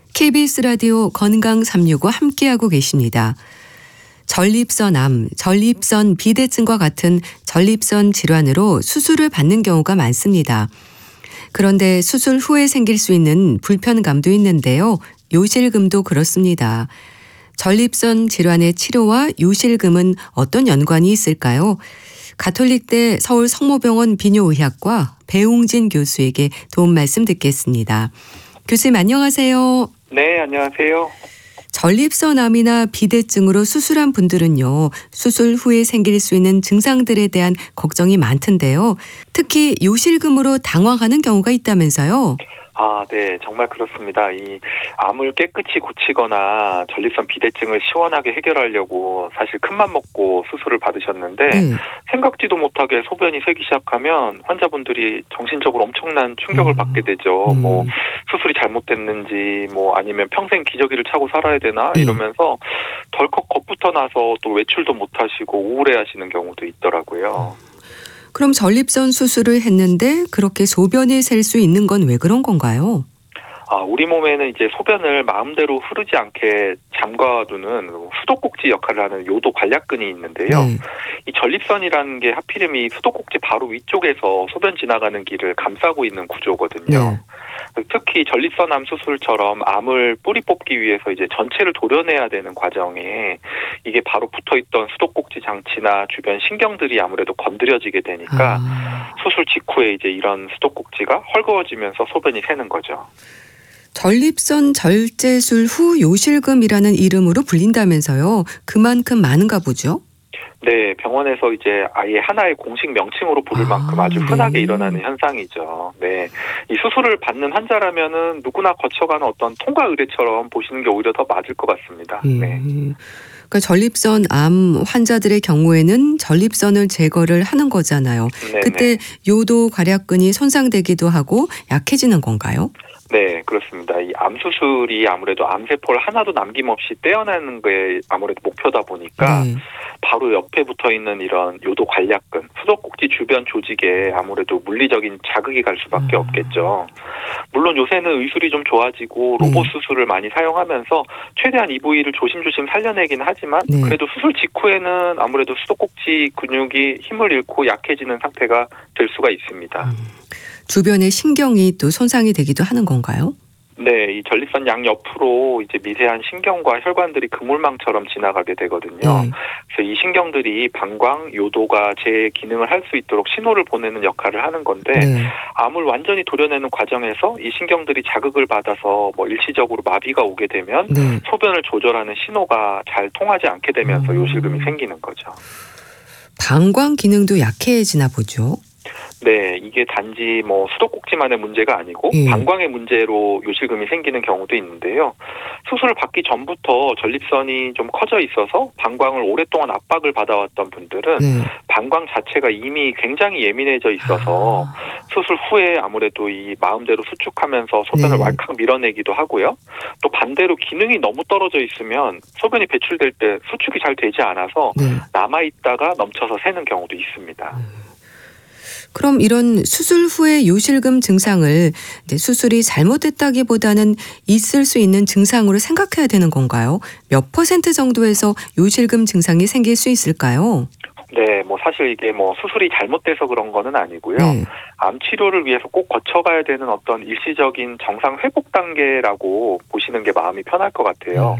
KBS 라디오 건강 365 함께하고 계십니다. 전립선암, 전립선 비대증과 같은 전립선 질환으로 수술을 받는 경우가 많습니다. 그런데 수술 후에 생길 수 있는 불편감도 있는데요. 요실금도 그렇습니다. 전립선 질환의 치료와 요실금은 어떤 연관이 있을까요? 가톨릭대 서울 성모병원 비뇨의학과 배웅진 교수에게 도움 말씀 듣겠습니다. 교수님 안녕하세요. 네, 안녕하세요. 전립선암이나 비대증으로 수술한 분들은요, 수술 후에 생길 수 있는 증상들에 대한 걱정이 많던데요. 특히 요실금으로 당황하는 경우가 있다면서요. 네, 정말 그렇습니다. 이 암을 깨끗이 고치거나 전립선 비대증을 시원하게 해결하려고 사실 큰맘 먹고 수술을 받으셨는데 생각지도 못하게 소변이 새기 시작하면 환자분들이 정신적으로 엄청난 충격을 받게 되죠. 수술이 잘못됐는지 아니면 평생 기저귀를 차고 살아야 되나 이러면서 덜컥 겁부터 나서 또 외출도 못하시고 우울해하시는 경우도 있더라고요. 그럼 전립선 수술을 했는데 그렇게 소변이 셀 수 있는 건 왜 그런 건가요? 우리 몸에는 이제 소변을 마음대로 흐르지 않게 잠가두는 수도꼭지 역할을 하는 요도 관략근이 있는데요. 이 전립선이라는 게 하필이면 수도꼭지 바로 위쪽에서 소변 지나가는 길을 감싸고 있는 구조거든요. 특히 전립선암 수술처럼 암을 뿌리 뽑기 위해서 이제 전체를 도려내야 되는 과정에 이게 바로 붙어있던 수도꼭지 장치나 주변 신경들이 아무래도 건드려지게 되니까 수술 직후에 이제 이런 수도꼭지가 헐거워지면서 소변이 새는 거죠. 전립선 절제술 후 요실금이라는 이름으로 불린다면서요. 그만큼 많은가 보죠? 네, 병원에서 이제 아예 하나의 공식 명칭으로 부를 만큼 아주 흔하게 일어나는 현상이죠. 네, 이 수술을 받는 환자라면은 누구나 거쳐가는 어떤 통과 의례처럼 보시는 게 오히려 더 맞을 것 같습니다. 네. 그러니까 전립선 암 환자들의 경우에는 전립선을 제거를 하는 거잖아요. 네네. 그때 요도 괄약근이 손상되기도 하고 약해지는 건가요? 네, 그렇습니다. 이 암 수술이 아무래도 암세포를 하나도 남김없이 떼어내는 게 아무래도 목표다 보니까 바로 옆에 붙어 있는 이런 요도 관략근, 수도꼭지 주변 조직에 아무래도 물리적인 자극이 갈 수밖에 없겠죠. 물론 요새는 의술이 좀 좋아지고 로봇 수술을 많이 사용하면서 최대한 이 부위를 조심조심 살려내긴 하지만 그래도 수술 직후에는 아무래도 수도꼭지 근육이 힘을 잃고 약해지는 상태가 될 수가 있습니다. 주변의 신경이 또 손상이 되기도 하는 건가요? 네, 이 전립선 양옆으로 이제 미세한 신경과 혈관들이 그물망처럼 지나가게 되거든요. 그래서 이 신경들이 방광, 요도가 제 기능을 할 수 있도록 신호를 보내는 역할을 하는 건데 암을 완전히 도려내는 과정에서 이 신경들이 자극을 받아서 일시적으로 마비가 오게 되면 소변을 조절하는 신호가 잘 통하지 않게 되면서 요실금이 생기는 거죠. 방광 기능도 약해지나 보죠? 네, 이게 단지 수도꼭지만의 문제가 아니고 방광의 문제로 요실금이 생기는 경우도 있는데요. 수술을 받기 전부터 전립선이 좀 커져 있어서 방광을 오랫동안 압박을 받아왔던 분들은 방광 자체가 이미 굉장히 예민해져 있어서 수술 후에 아무래도 이 마음대로 수축하면서 소변을 왈칵 밀어내기도 하고요. 또 반대로 기능이 너무 떨어져 있으면 소변이 배출될 때 수축이 잘 되지 않아서 남아있다가 넘쳐서 새는 경우도 있습니다. 그럼 이런 수술 후의 요실금 증상을 이제 수술이 잘못됐다기보다는 있을 수 있는 증상으로 생각해야 되는 건가요? 몇 % 정도에서 요실금 증상이 생길 수 있을까요? 네, 사실 이게 수술이 잘못돼서 그런 거는 아니고요. 암 치료를 위해서 꼭 거쳐가야 되는 어떤 일시적인 정상 회복 단계라고 보시는 게 마음이 편할 것 같아요.